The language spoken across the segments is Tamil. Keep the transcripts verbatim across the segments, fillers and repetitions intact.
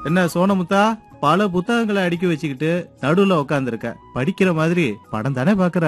என்ன சோனமுத்தா, பல புத்தகங்களை அடுக்கி வச்சுக்கிட்டு நடுவுல உட்கார்ந்துருக்க, படிக்கிற மாதிரி படம் தானே பாக்குற?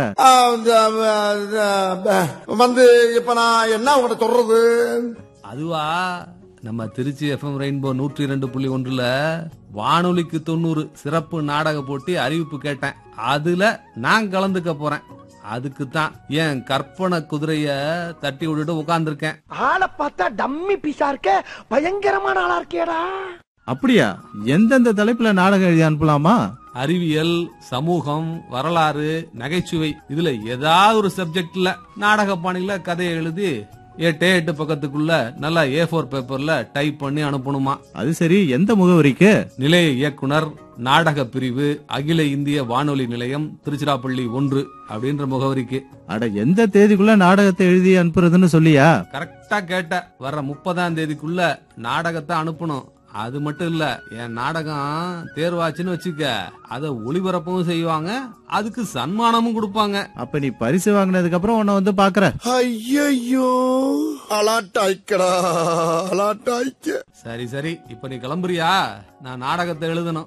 வந்து இப்ப நான் என்ன உங்களை சொல்றது? அதுவா, நம்ம திருச்சி எஃப்எம் ரெயின்போ நூற்றி இரண்டு புள்ளி ஒன்றுல வானொலிக்கு தொண்ணூறு சிறப்பு நாடக போட்டி அறிவிப்பு கேட்டேன். அதுல நான் கலந்துக்க போறேன். அதுக்கு தான் என் கற்பனை குதிரைய தட்டி விட்டுட்டு உட்கார்ந்துருக்கேன். ஆளை பார்த்தா டம்மி பீஸா இருக்க, பயங்கரமான ஆளா இருக்கேடா. அப்படியா? எந்தெந்த தலைப்புல நாடகம் எழுதி அனுப்பலாமா? அறிவியல், சமூகம், வரலாறு, நகைச்சுவை, இதுல ஏதாவது ஒரு சப்ஜெக்ட்ல நாடக பாணியில கதையை எழுதி எட்டு எட்டு பக்கத்துக்குள்ள நல்லா ஏ ஃபோர் பேப்பர்ல டைப் பண்ணி அனுப்பணுமா? அது சரி, எந்த முகவரிக்கு? நிலைய இயக்குனர், நாடக பிரிவு, அகில இந்திய வானொலி நிலையம், திருச்சிராப்பள்ளி ஒன்று அப்படின்ற முகவரிக்கு. அட, எந்த தேதிக்குள்ள நாடகத்தை எழுதி அனுப்புறதுன்னு சொல்லியா? கரெக்டா கேட்ட. வர்ற முப்பதாம் தேதிக்குள்ள நாடகத்தை அனுப்பணும். அது மட்டும் இல்ல, என் நாடகம் தேர்வாச்சுன்னு வச்சுக்க, அத ஒளிபரப்பவும் செய்வாங்க, அதுக்கு சன்மானமும் கொடுப்பாங்க. அப்ப நீ பரிசு வாங்கினதுக்கு அப்புறம் உன்னை வந்து பாக்குற. ஐயோ, அலாட்டாய்க்கடா, அலாட்டாய்க்க. சரி சரி, இப்ப நீ கிளம்புறியா? நான் நாடகத்தை எழுதணும்.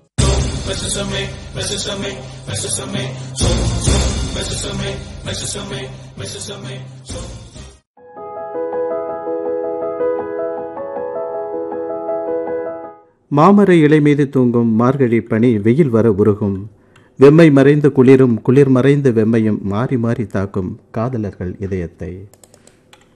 மாமர இலை மீது தூங்கும் மார்கழி பனி வெயில் வர உருகும். வெம்மை மறைந்து குளிரும், குளிர் மறைந்து வெம்மையும் மாறி மாறி தாக்கும் காதலர்கள் இதயத்தை.